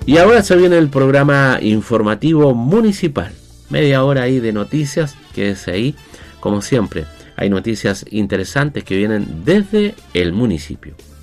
Y ahora se viene el programa informativo municipal. Media hora ahí de noticias, quédese ahí. Como siempre, hay noticias interesantes que vienen desde el municipio.